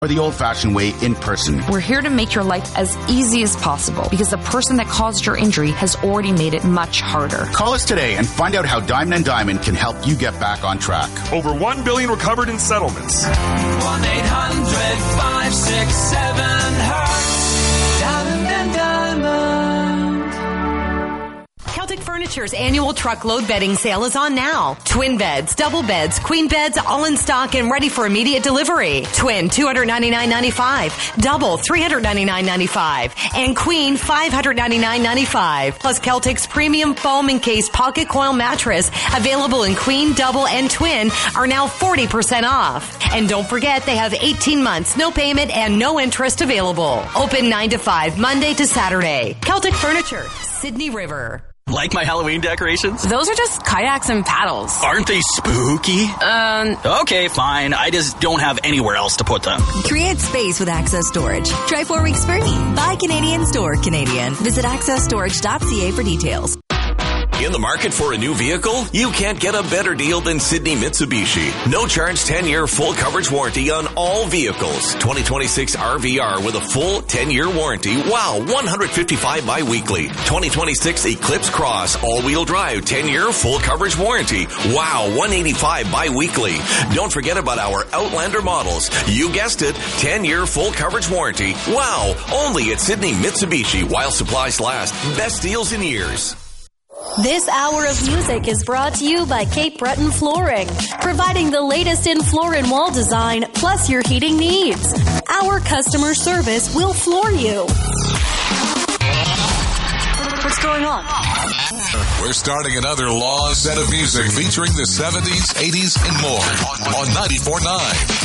or the old-fashioned way in person. We're here to make your life as easy as possible because the person that caused your injury has already made it much harder. Call us today and find out how Diamond & Diamond can help you get back on track. Over $1 billion recovered in settlements. 1-800-567-HURT. Diamond & Diamond. Celtic Furniture's annual truckload bedding sale is on now. Twin beds, double beds, queen beds, all in stock and ready for immediate delivery. Twin, $299.95. Double, $399.95. And queen, $599.95. Plus Celtic's premium foam encased pocket coil mattress, available in queen, double, and twin, are now 40% off. And don't forget, they have 18 months, no payment, and no interest available. Open 9 to 5, Monday to Saturday. Celtic Furniture, Sydney River. Like my Halloween decorations? Those are just kayaks and paddles. Aren't they spooky? Okay, fine. I just don't have anywhere else to put them. Create space with Access Storage. Try 4 weeks free. Buy Canadian, store Canadian. Visit accessstorage.ca for details. In the market for a new vehicle? You can't get a better deal than Sydney Mitsubishi. No charge 10-year full coverage warranty on all vehicles. 2026 RVR with a full 10-year warranty. Wow, $155 bi-weekly. 2026 Eclipse Cross all-wheel drive 10-year full coverage warranty. Wow, $185 bi-weekly. Don't forget about our Outlander models. You guessed it, 10-year full coverage warranty. Wow, only at Sydney Mitsubishi while supplies last. Best deals in years. This hour of music is brought to you by Cape Breton Flooring, providing the latest in floor and wall design, plus your heating needs. Our customer service will floor you. What's going on? We're starting another long set of music featuring the 70s, 80s, and more on 94.9.